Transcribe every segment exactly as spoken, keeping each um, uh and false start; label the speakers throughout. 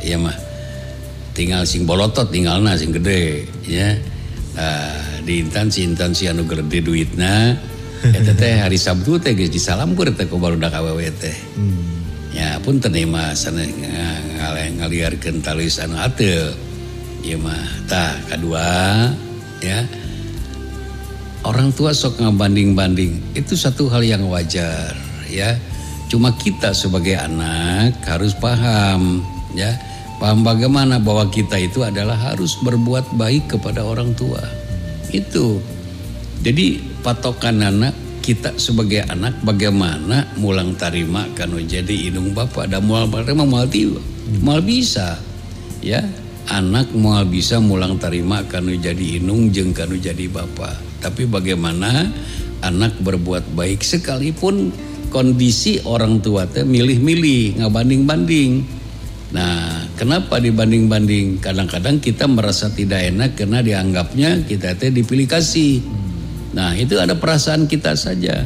Speaker 1: ya mah tinggal sing bolotot tinggalna sing gede ya. Nah, di intansi intansi anu gede duitna eta teh hari Sabtu teh geus disalamkeun teh ku barudak awewe teh. Hmm. Ya pun terima sana ngaliarkeun talis anu ateu. Ieu mah tah kadua ya. Orang tua sok ngabanding-banding itu satu hal yang wajar ya. Cuma kita sebagai anak harus paham ya. Paham bagaimana bahwa kita itu adalah harus berbuat baik kepada orang tua. Itu. Jadi patokan anak kita sebagai anak bagaimana mulang tarima kanu jadi indung bapa dan mual tarima mual tiba. Mual bisa. Ya, anak mual bisa mulang tarima kanu jadi indung jeung kanu jadi bapa. Tapi bagaimana anak berbuat baik sekalipun kondisi orang tua teh milih-milih, ngabanding-banding. Nah, kenapa dibanding-banding? Kadang-kadang kita merasa tidak enak karena dianggapnya kita teh dipilih kasih. Nah, itu ada perasaan kita saja.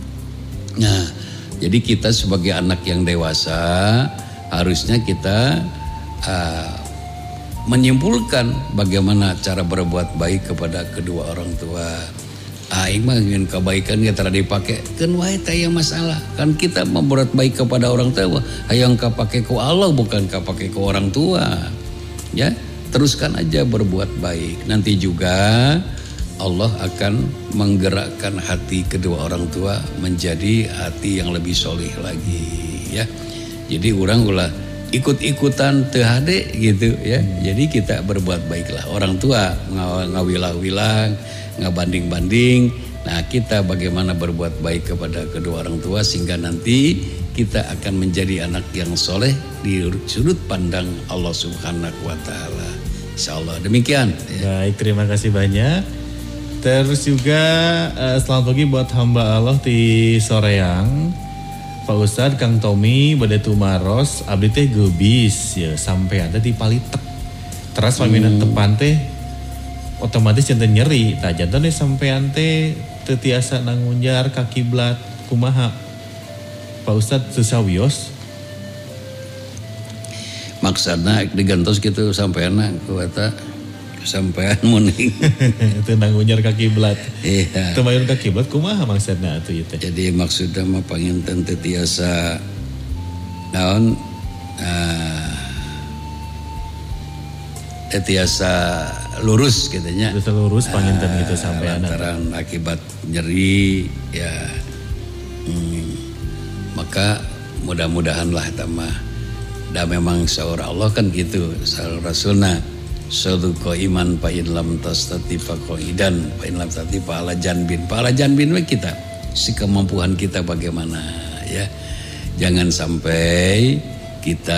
Speaker 1: Nah, jadi kita sebagai anak yang dewasa harusnya kita uh, menyimpulkan bagaimana cara berbuat baik kepada kedua orang tua. Aing mah ingin kebaikan kita dipakai kan wae teh aya masalah. Kan kita membuat baik kepada orang tua, hayang kapake ku Allah bukan kapake ku orang tua. Ya, teruskan aja berbuat baik. Nanti juga Allah akan menggerakkan hati kedua orang tua menjadi hati yang lebih solih lagi ya. Jadi orang ulah ikut-ikutan teu hade gitu ya. Jadi kita berbuat baiklah. Orang tua ngawilah-wilah, ngabanding-banding. Nah, kita bagaimana berbuat baik kepada kedua orang tua sehingga nanti kita akan menjadi anak yang soleh di sudut pandang Allah Subhanahu wa taala. Insyaallah demikian
Speaker 2: ya. Baik, terima kasih banyak. Terus juga uh, selamat pagi buat hamba Allah di Soreang. Pak Ustadz, Kang Tommy, Bade Tumaros, abdi teh gebis ya sampai ada di Palitek. Terus pamina hmm. tepan teh otomatis jantan nyeri. Tak jantan teh sampean teh teu tiasa nangunjar ka kiblat kumaha. Pak Ustadz sesawios.
Speaker 1: Maksudna digantos gitu sampeana ku eta sampean muning
Speaker 2: itu nangunjar ka kiblat.
Speaker 1: Iya.
Speaker 2: Teu mayun ka kiblat kumaha maksudna atuh ieu teh.
Speaker 1: Jadi maksudna mah panginten teu tiasa naon uh, teu tiasa lurus gitu nya.
Speaker 2: Teu lurus panginten uh, gitu sampean
Speaker 1: lantaran akibat nyeri ya. Hmm, maka mudah-mudahan lah eta mah da memang saur Allah kan gitu, saur Rasulna saduqa iman fa in lam tastati fa qaidan fa in lam tastati fa ala janbin. Fa ala janbin we kita si kemampuan kita bagaimana ya. Jangan sampai kita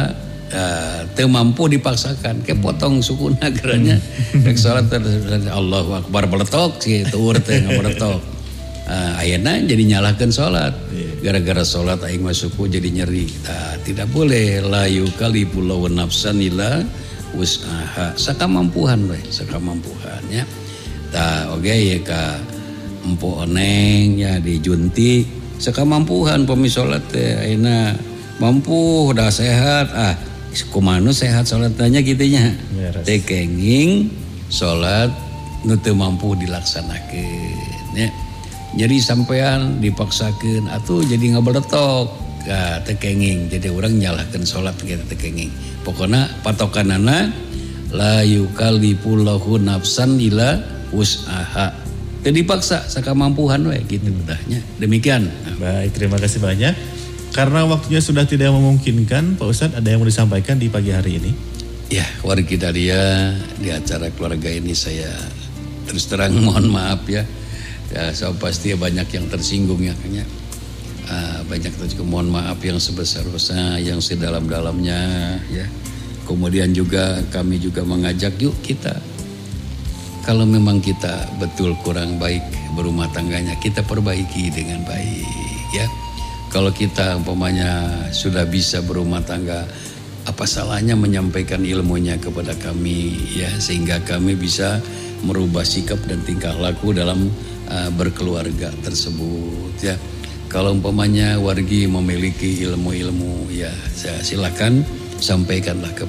Speaker 1: uh, teu mampu dipaksakan ke potong sukuna geranya rek salat Allahu akbar beletok sih tuur teh ngabeletok. Uh, ayeuna jadi nyalahkeun salat gara-gara salat aing mah suku jadi nyeri. Nah, tidak boleh la yukallifu nafsan illa usaha sakamampuhan we sakamampuhan ya. Tah oge okay, ya ka empu oneng ya dijunti sakamampuhan pami salat teh ayeuna mampu udah sehat ah kumaha sehat salat tanya kitu nya. Teh kenging salat nu teu mampu dilaksanakeun ya. Jadi sampean dipaksakeun atuh jadi ngabeletok ka teu kenging jadi urang nyalahkeun salat kita teu kenging. Pokoknya patokanana la yukallifu lahu nafsan illa wus'aha. Teu dipaksa sakamampuhan we gitu tahnya. Demikian.
Speaker 2: Baik, terima kasih banyak. Karena waktunya sudah tidak memungkinkan, Pak Ustadz ada yang mau disampaikan di pagi hari ini?
Speaker 1: Ya, wargi Daria di acara keluarga ini saya terus terang mohon maaf ya. Ya, so pasti banyak yang tersinggung ya kayaknya. Uh, banyak juga mohon maaf yang sebesar-besar yang sedalam-dalamnya ya. Kemudian juga kami juga mengajak yuk kita kalau memang kita betul kurang baik berumah tangganya kita perbaiki dengan baik ya. Kalau kita umpamanya sudah bisa berumah tangga apa salahnya menyampaikan ilmunya kepada kami ya sehingga kami bisa merubah sikap dan tingkah laku dalam uh, berkeluarga tersebut ya. Kalau umpamanya wargi memiliki ilmu-ilmu ya silakan sampaikanlah kepada